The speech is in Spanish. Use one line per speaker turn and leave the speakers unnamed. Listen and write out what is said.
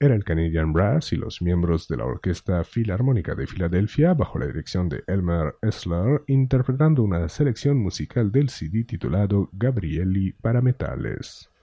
era el Canadian Brass y los miembros de la Orquesta Filarmónica de Filadelfia bajo la dirección de Elmer Esler interpretando una selección musical del CD titulado Gabrieli para metales.